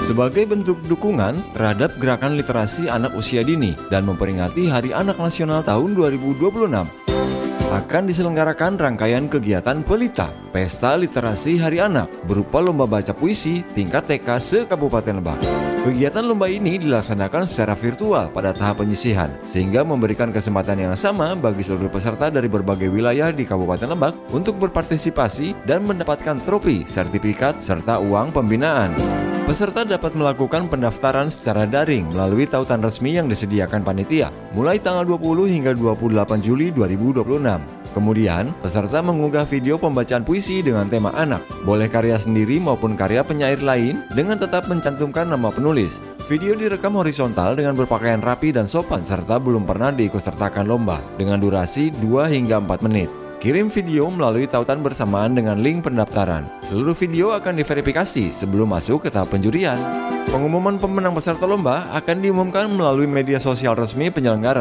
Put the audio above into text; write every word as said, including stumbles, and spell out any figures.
sebagai bentuk dukungan terhadap gerakan literasi anak usia dini dan memperingati Hari Anak Nasional tahun dua ribu dua puluh enam. Akan diselenggarakan rangkaian kegiatan Pelita, Pesta Literasi Hari Anak, berupa lomba baca puisi tingkat T K se-Kabupaten Lebak. Kegiatan lomba ini dilaksanakan secara virtual pada tahap penyisihan, sehingga memberikan kesempatan yang sama bagi seluruh peserta dari berbagai wilayah di Kabupaten Lebak untuk berpartisipasi dan mendapatkan trofi, sertifikat, serta uang pembinaan. Peserta dapat melakukan pendaftaran secara daring melalui tautan resmi yang disediakan panitia, mulai tanggal dua puluh hingga dua puluh delapan Juli dua ribu dua puluh enam. Kemudian, peserta mengunggah video pembacaan puisi dengan tema anak, boleh karya sendiri maupun karya penyair lain dengan tetap mencantumkan nama penulis. Video direkam horizontal dengan berpakaian rapi dan sopan serta belum pernah diikutsertakan lomba, dengan durasi dua hingga empat menit. Kirim video melalui tautan bersamaan dengan link pendaftaran. Seluruh video akan diverifikasi sebelum masuk ke tahap penjurian. Pengumuman pemenang peserta lomba akan diumumkan melalui media sosial resmi penyelenggara.